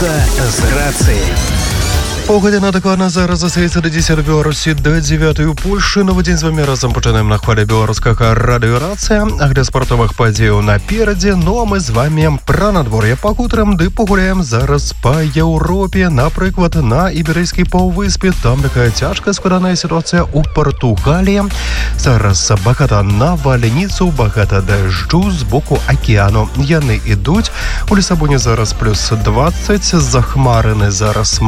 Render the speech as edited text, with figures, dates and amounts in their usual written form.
Беларуса з рацыяй. Паўгадзіна дакладна зараз застаецца да 10 Беларусі, да 9 у Польшы. Новы дзень з вами разам пачынаем на хвалі беларускага радыё «Рацыя». Агляд спартовых падзеяў наперадзе, ну а мы з вами пра надвор'е пагутарым ды пагуляем зараз па Еўропе. Напрыклад, на Іберыйскай паўвыспе. Там такая цяжкая складаная сітуацыя ў Партугаліі. Зараз багата навальніцаў, багата дажджу з боку акіяну. Яны ідуць. У Лісабоне зараз плюс 20, захмарыны зараз